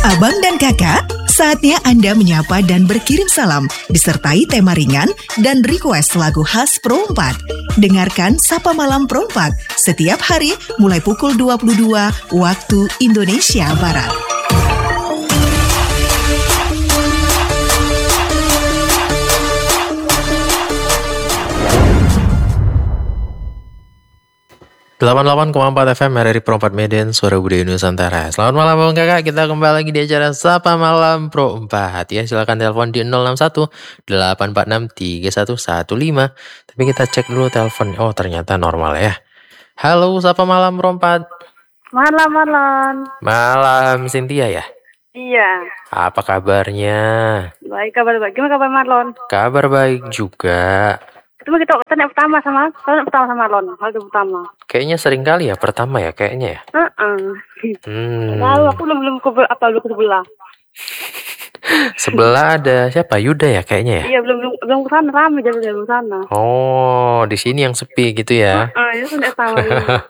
Abang dan kakak, saatnya Anda menyapa dan berkirim salam disertai tema ringan dan request lagu khas Pro 4. Dengarkan Sapa Malam Pro 4 setiap hari mulai pukul 22 waktu Indonesia Barat. Delapan 88,4 FM RRI Pro 4 Medan, Suara Budaya Nusantara. Selamat malam Bang Kakak, kita kembali lagi di acara Sapa Malam Pro 4 ya. Silakan telepon di 061 846 3115. Tapi kita cek dulu telepon. Oh, ternyata normal ya. Halo, Sapa Malam Pro 4. Malam, Marlon. Malam, Cynthia ya? Iya. Apa kabarnya? Baik, kabar baik. Gimana kabar Marlon? Kabar baik juga. Cuma kita tanya pertama sama Marlon. Hal pertama. Kayaknya sering kali ya pertama ya kayaknya ya. Lalu aku belum ke sebelah. Sebelah ada siapa? Yuda ya kayaknya ya? Iya, belum ke sana, ramai jalan dari sana. Oh, di sini yang sepi gitu ya. Itu kan pertama.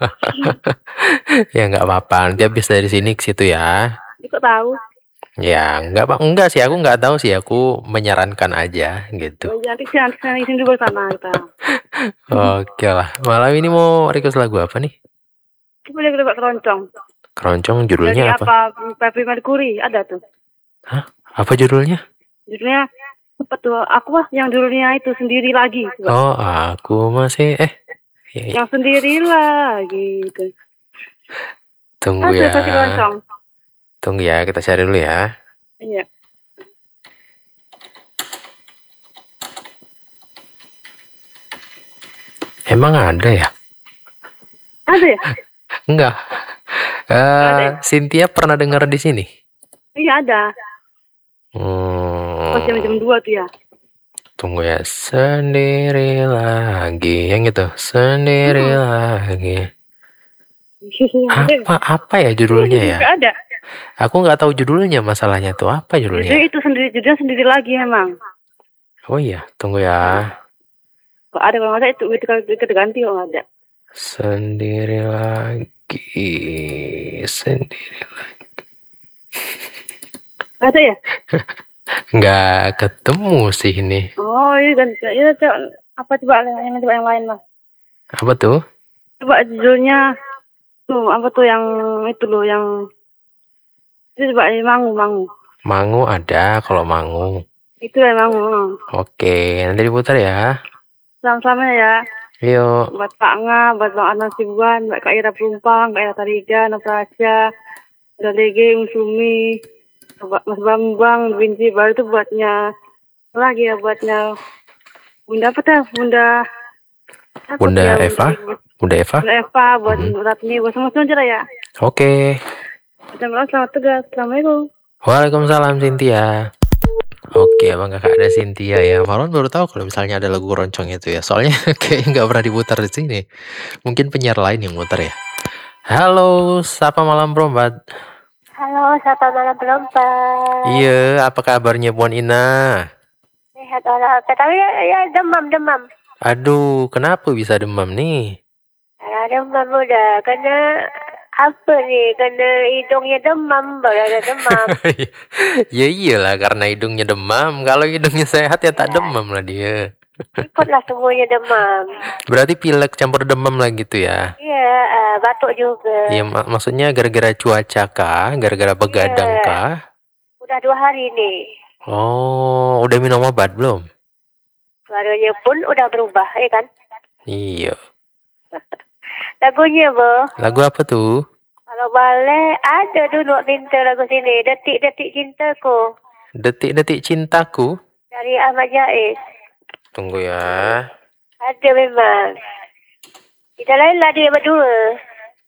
Ya nggak apa-apa, nanti habis dari sini ke situ ya. Ikut tahu. Ya, enggak sih, aku nggak tahu sih, aku menyarankan aja gitu. Nanti sini dulu sana kita. Oke lah, malam ini mau request lagu apa nih? Coba lihat keroncong. Keroncong judulnya Jadi apa? Pepi Mercury ada tuh. Hah? Apa judulnya? Judulnya apa tuh? Aku yang judulnya itu sendiri lagi. Oh, aku masih Yang sendiri lagi gitu. Tunggu ya. Tunggu ya, kita cari dulu ya. Iya. Emang ada ya? Ada ya? Enggak. Cynthia pernah dengar di sini? Iya ada. Pas jam 2 tuh ya. Tunggu ya, sendiri lagi, yang itu, sendiri lagi. Apa ya judulnya ya? Enggak ada. Aku nggak tahu judulnya, masalahnya tuh apa judulnya? Jadi itu judulnya sendiri lagi emang. Oh iya, tunggu ya. Kok ada kalau ada itu kita ganti kalau ada. Sendiri lagi. Ada ya? Nggak ketemu sih ini. Oh iya ganti. Ya apa coba yang lain lah. Apa tuh? Coba judulnya tuh apa tuh yang itu loh yang itu coba Mangu. Mangu ada kalau Mangu. Itu ya Mangu. Oke, nanti diputar ya. Sama-sama ya. Yuk. Buat Pak Nga, buat Bang Anas Sibuan, buat Kak Ira Pelumpang, Kak Ira Tariga, Naprasya, Dalege, Musumi, Mas Bambang, Binti, baru itu buatnya lagi ya, buatnya Bunda apa tuh? Bunda Eva? Bunda Eva, buat Ratni, buat semua aja ya. Oke. Selamat tugas. Assalamualaikum. Waalaikumsalam Cynthia. Oke, Abang Kakak ada Cynthia ya. Marlon baru tahu kalau misalnya ada lagu keroncong itu ya. Soalnya kayaknya nggak pernah diputar di sini. Mungkin penyiar lain yang muter ya. Halo, Sapa Malam Pro 4. Halo, Sapa Malam Pro 4. Iya, apa kabarnya Puan Ina? Sehat orang. Tapi ya demam. Aduh, kenapa bisa demam nih? Demam udah karena apa nih? Karena hidungnya demam, baru ada demam. Ya iyalah, karena hidungnya demam. Kalau hidungnya sehat ya tak demam lah dia. Ikutlah semuanya demam. Berarti pilek campur demam lah gitu ya? Iya, batuk juga. Iya, maksudnya gara-gara cuaca kah? Gara-gara begadang kah? Udah 2 hari nih. Oh, udah minum obat belum? Suaranya pun udah berubah, ya kan? Iya. Lagunya, Bo. Lagu apa tuh? Kalau boleh, ada dulu minta lagu sini. Detik-detik cintaku. Detik-detik cintaku? Dari Ahmad Jais. Tunggu ya. Ada memang. Kita lain lah dia berdua.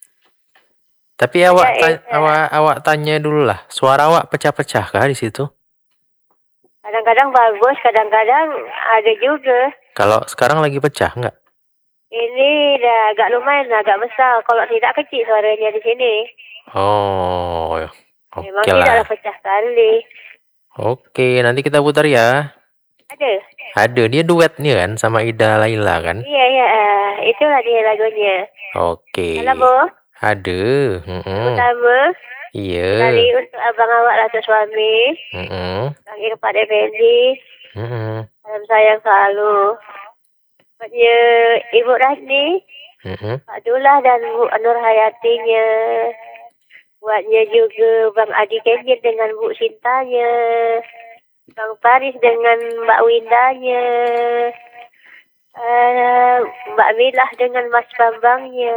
Tapi awak tanya dulu lah. Suara awak pecah-pecah kah di situ? Kadang-kadang bagus, kadang-kadang ada juga. Kalau sekarang lagi pecah nggak? Ini dah agak lumayan, agak besar. Kalau tidak kecil suaranya di sini. Oh, Memang oke lah. tidaklah pecah sekali. Oke, nanti kita putar ya. Ada, dia duet nih kan sama Ida Laila kan? Iya, itulah dia lagunya. Oke. Halo, Bo. Ada. Pertama, Iya. Kali untuk abang awak atau suami. Lagi kepada Fendi. Salam sayang selalu. Buatnya Ibu Rani. Pak Dullah dan Bu Nur Hayatinya. Buatnya juga Bang Adi Kenjir dengan Bu Sintanya. Bang Paris dengan Mbak Windanya. Mbak Milah dengan Mas Bambangnya.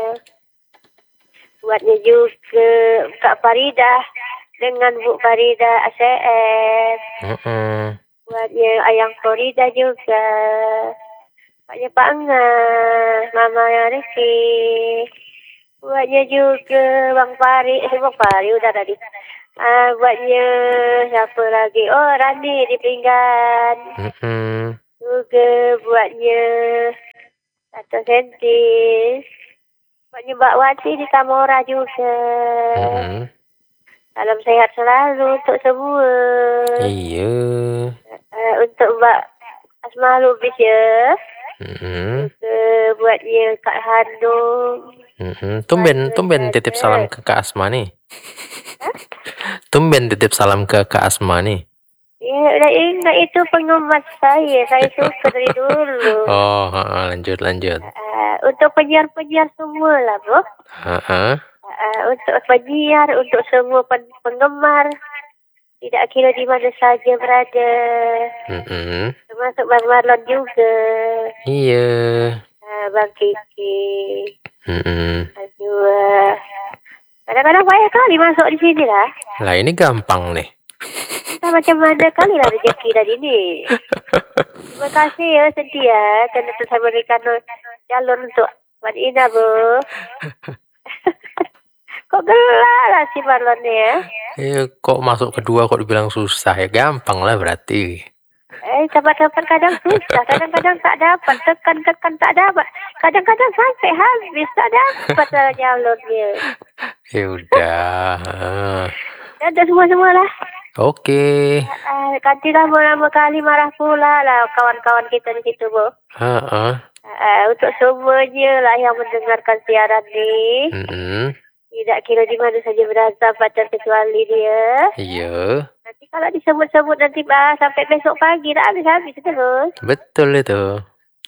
Buatnya juga Kak Faridah dengan Bu Faridah ACM. Buatnya Ayang Florida juga. Buatnya Pak Engah, Mama Riki. Buatnya juga Bang Pari udah tadi. Buatnya siapa lagi? Oh, Rani di Pinggan. Juga buatnya Tato Sentis. Buatnya Mbak Wati di Tamora juga. Salam sehat selalu untuk semua. Iya. Untuk Mbak Asma Lubis ya. Juga buatnya Kak Handung. Tumben titip salam ke Kak Asma nih. Tumben titip salam ke Kak Asma nih. Ya, udah ingat itu penggemar saya suka dari dulu. Oh, lanjut. Untuk penyiar-penyiar semua lah, Bu. Untuk penyiar, untuk semua penggemar, tidak kira di mana saja berada. Termasuk Bang Marlon juga. Iya. Bang Kiki. Kadang-kadang banyak kali masuk di sini lah. Lah ini gampang nih. Entah macam mana kali lah rezeki dari ini. Terima kasih ya setia karena saya berikan jalur untuk Wan Ina, Bu. Kok gelap lah si Marlon ya? Kok masuk kedua kok dibilang susah ya? Gampang lah berarti. Dapat kadang susah, kadang-kadang tak dapat, tekan tak dapat, kadang-kadang sampai habis tak dapat jalurnya. Ya udah. Ada semua lah. Oke. Nanti lama-lama kali marah pula lah kawan-kawan kita di situ, Bu. Untuk semuanya lah yang mendengarkan siaran ini. Tidak kira di mana saja berada pacar kecuali dia. Iya. Nanti kalau disebut-sebut nanti sampai besok pagi dah habis terus. Betul itu.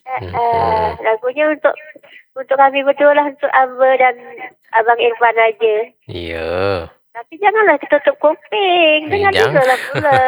Lagunya untuk kami berdua, untuk Amba dan Abang Irfan aja. Iya. Tapi janganlah tutup kuping. Dengar juga lah pula.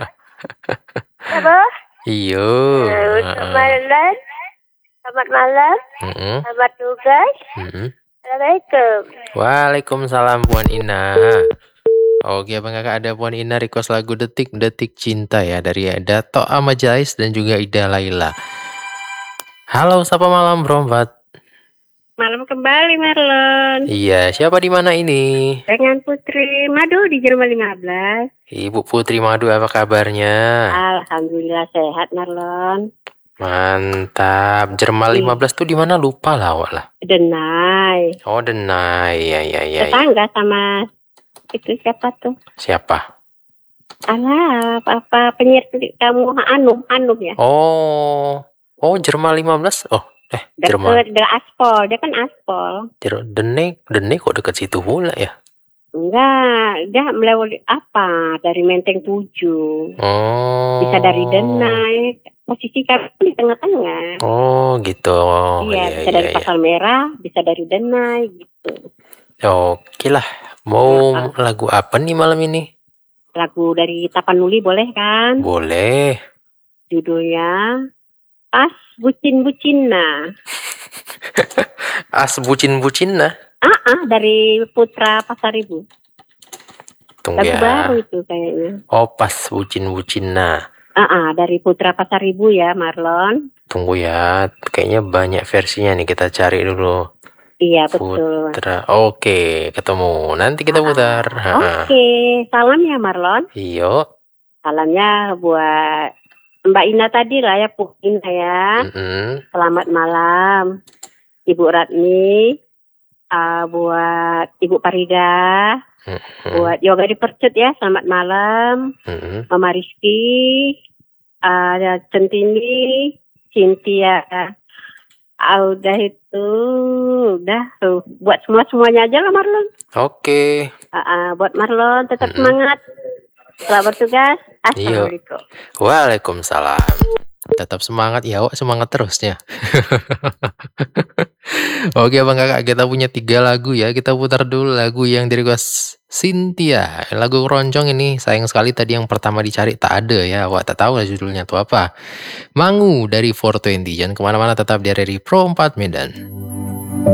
Ya, Bu? Iya. Untuk malam. Selamat malam. Selamat tugas. Assalamualaikum. Waalaikumsalam Puan Ina. Oke, Abang Kakak ada Puan Ina request lagu Detik-Detik Cinta ya dari Dato Amajais dan juga Ida Laila. Halo, sapa malam berompat. Malam kembali Marlon. Iya, siapa di mana ini? Dengan Putri Madu di Jerman 15. Ibu Putri Madu, apa kabarnya? Alhamdulillah sehat Marlon. Mantap. Jerman 15 tuh di mana lupa lah awak lah. Denai. Oh, Denai. Ya. Tetangga sama itu siapa tuh? Siapa? Alah, apa penyiar kamu Anum ya? Oh, Jerman 15. Jerman. Dekat Aspol, dia kan Aspol. Denai kok dekat situ pula ya? Enggak, dia melewati dari Menteng 7. Oh. Bisa dari Denai. Posisi kami di tengah-tengah. Oh, gitu. Iya, bisa dari Pasar Merah, bisa dari Denai gitu. Oke lah. Mau lagu apa nih malam ini? Lagu dari Tapanuli boleh kan? Boleh. Judulnya As Bucin-Bucinna. As Bucin-Bucinna? Dari Putra Pasaribu. Tunggu lagu ya. baru itu kayaknya. Oh, Pas Bucin-Bucinna. Dari Putra Pasaribu ya, Marlon. Tunggu ya, kayaknya banyak versinya nih, kita cari dulu. Iya, betul. Putra. Oke, ketemu. Nanti kita putar. Oke, salam ya Marlon. Iyo. Salamnya buat Mbak Ina tadi lah ya, Bu Ina ya. Selamat malam. Ibu Ratni, buat Ibu Parida, buat Yoga di Percut ya, selamat malam. Mama Rizky, ada Centini, Cynthia, Udah itu, udah tuh. Buat semuanya aja lah Marlon. Oke. Buat Marlon tetap semangat. Selamat bertugas. Iya. Assalamualaikum. Waalaikumsalam. Tetap semangat ya, semangat terusnya. Oke Bang Kakak, kita punya 3 lagu ya. Kita putar dulu lagu yang di request Cynthia. Lagu keroncong ini sayang sekali tadi yang pertama dicari tak ada ya. Wah, tak tahu lah judulnya tuh apa. Mangu dari 420. Jangan kemana-mana, tetap di RRI Pro 4 Medan.